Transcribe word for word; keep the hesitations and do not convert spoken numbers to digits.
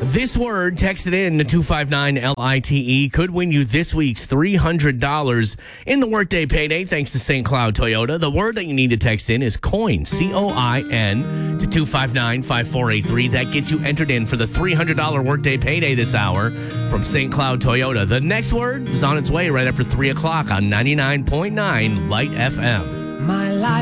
This word texted in to two five nine L I T E could win you this week's three hundred dollars in the Workday Payday thanks to Saint Cloud Toyota. The word that you need to text in is COIN, C O I N, to two five nine five four eight three. That gets you entered in for the three hundred dollars Workday Payday this hour from Saint Cloud Toyota. The next word is on its way right after three o'clock on ninety-nine point nine Light F M. My life